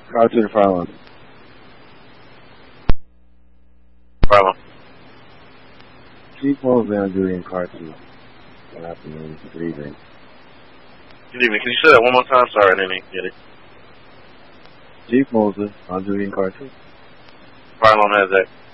Car 2 to Farland. Farland. Chief Mosley on duty in Car 2. Good afternoon. Good evening. Good evening. Can you say that one more time? Sorry, I didn't get it. Chief Mosley on duty in Car 2. Farland has that.